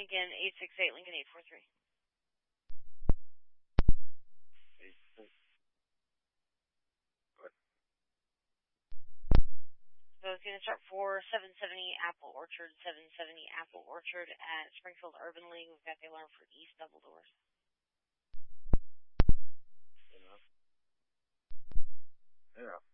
Lincoln 868, Lincoln 843. So it's going to start for 770 Apple Orchard, 770 Apple Orchard at Springfield Urban League. We've got the alarm for East Double Doors. Yeah.